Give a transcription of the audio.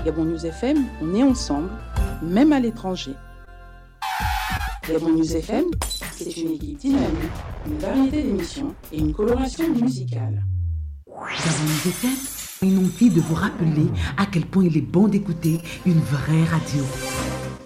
Gabon News FM, on est ensemble, même à l'étranger. Gabon News FM, c'est une équipe dynamique, une variété d'émissions et une coloration musicale. Gabon News FM, une envie de vous rappeler à quel point il est bon d'écouter une vraie radio.